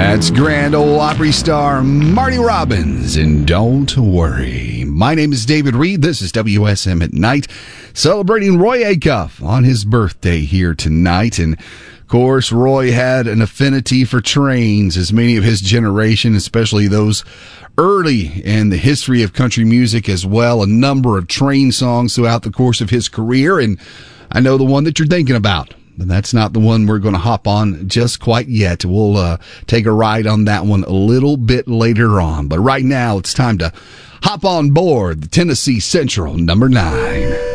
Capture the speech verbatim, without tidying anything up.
That's Grand Ole Opry star Marty Robbins, and Don't Worry. My name is David Reed. This is W S M at Night, celebrating Roy Acuff on his birthday here tonight. And, of course, Roy had an affinity for trains, as many of his generation, especially those early in the history of country music as well. A number of train songs throughout the course of his career, and I know the one that you're thinking about. But that's not the one we're going to hop on just quite yet. We'll uh, take a ride on that one a little bit later on. But right now, it's time to hop on board the Tennessee Central number nine.